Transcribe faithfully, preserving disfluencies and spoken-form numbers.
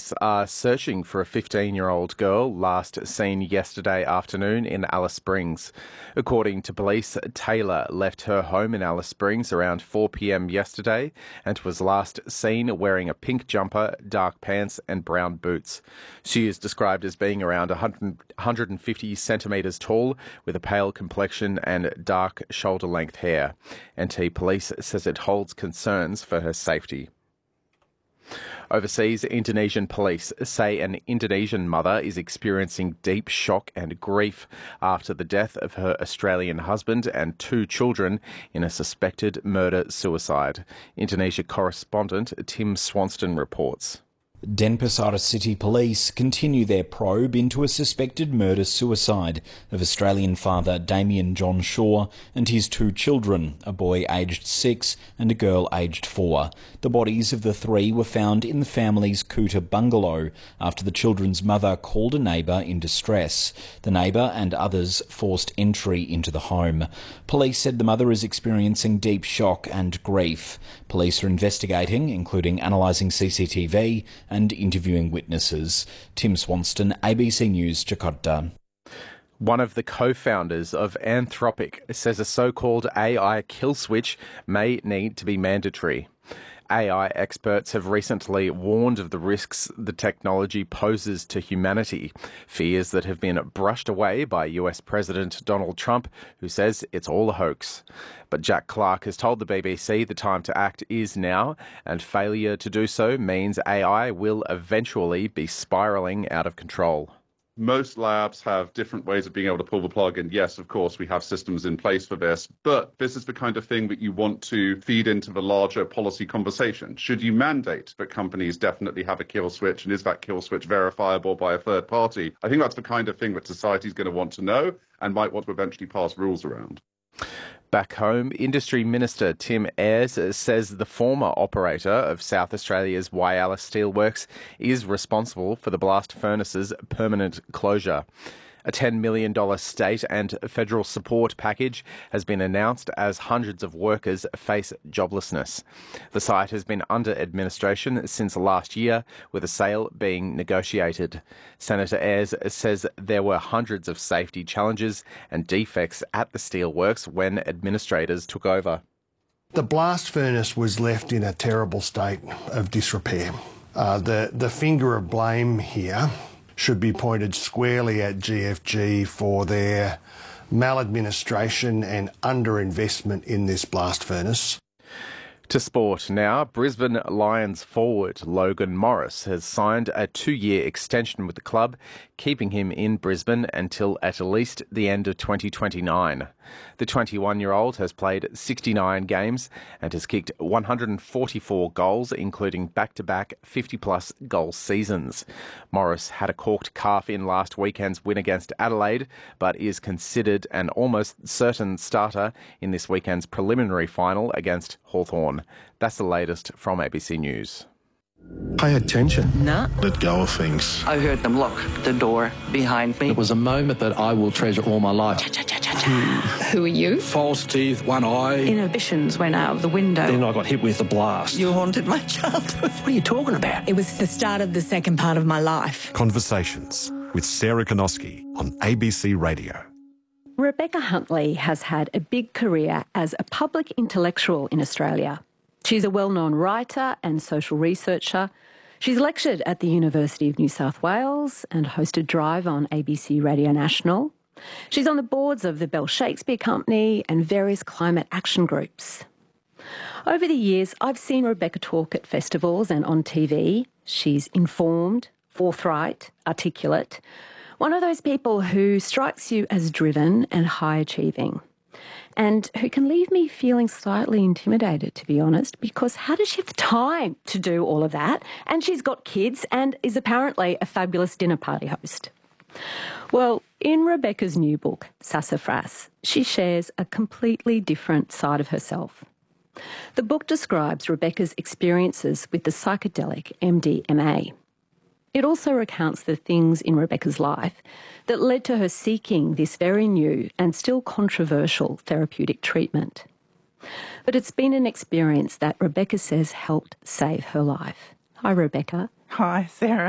Police are searching for a fifteen-year-old girl last seen yesterday afternoon in Alice Springs. According to police, Taylor left her home in Alice Springs around four p.m. yesterday and was last seen wearing a pink jumper, dark pants and brown boots. She is described as being around one hundred fifty centimetres tall with a pale complexion and dark shoulder-length hair. N T Police says it holds concerns for her safety. Overseas, Indonesian police say an Indonesian mother is experiencing deep shock and grief after the death of her Australian husband and two children in a suspected murder-suicide. Indonesia correspondent Tim Swanston reports. Denpasar City Police continue their probe into a suspected murder-suicide of Australian father Damien John Shaw and his two children, a boy aged six and a girl aged four. The bodies of the three were found in the family's Kuta bungalow after the children's mother called a neighbour in distress. The neighbour and others forced entry into the home. Police said the mother is experiencing deep shock and grief. Police are investigating, including analysing C C T V and interviewing witnesses. Tim Swanston, A B C News, Jakarta. One of the co-founders of Anthropic says a so-called A I kill switch may need to be mandatory. A I experts have recently warned of the risks the technology poses to humanity, fears that have been brushed away by U S President Donald Trump, who says it's all a hoax. But Jack Clark has told the B B C the time to act is now, and failure to do so means A I will eventually be spiralling out of control. Most labs have different ways of being able to pull the plug, and yes, of course, we have systems in place for this, but this is the kind of thing that you want to feed into the larger policy conversation. Should you mandate that companies definitely have a kill switch, and is that kill switch verifiable by a third party? I think that's the kind of thing that society is going to want to know and might want to eventually pass rules around. Back home, Industry Minister Tim Ayres says the former operator of South Australia's Whyalla Steelworks is responsible for the blast furnace's permanent closure. A ten million dollars state and federal support package has been announced as hundreds of workers face joblessness. The site has been under administration since last year, with a sale being negotiated. Senator Ayres says there were hundreds of safety challenges and defects at the steelworks when administrators took over. The blast furnace was left in a terrible state of disrepair. Uh, the, the finger of blame here should be pointed squarely at G F G for their maladministration and underinvestment in this blast furnace. To sport now, Brisbane Lions forward Logan Morris has signed a two-year extension with the club, keeping him in Brisbane until at least the end of twenty twenty-nine. The twenty-one-year-old has played sixty-nine games and has kicked one hundred forty-four goals, including back-to-back fifty-plus goal seasons. Morris had a corked calf in last weekend's win against Adelaide, but is considered an almost certain starter in this weekend's preliminary final against Hawthorn. That's the latest from A B C News. Pay attention. No. Let go of things. I heard them lock the door behind me. It was a moment that I will treasure all my life. Who are you? False teeth, one eye. Inhibitions went out of the window. Then I got hit with a blast. You haunted my childhood. What are you talking about? It was the start of the second part of my life. Conversations with Sarah Konoski on A B C Radio. Rebecca Huntley has had a big career as a public intellectual in Australia. She's a well-known writer and social researcher. She's lectured at the University of New South Wales and hosted Drive on A B C Radio National. She's on the boards of the Bell Shakespeare Company and various climate action groups. Over the years, I've seen Rebecca talk at festivals and on T V. She's informed, forthright, articulate, one of those people who strikes you as driven and high-achieving, and who can leave me feeling slightly intimidated, to be honest, because how does she have time to do all of that? And she's got kids and is apparently a fabulous dinner party host. Well, in Rebecca's new book, Sassafras, she shares a completely different side of herself. The book describes Rebecca's experiences with the psychedelic M D M A. It also recounts the things in Rebecca's life that led to her seeking this very new and still controversial therapeutic treatment. But it's been an experience that Rebecca says helped save her life. Hi, Rebecca. Hi, Sarah.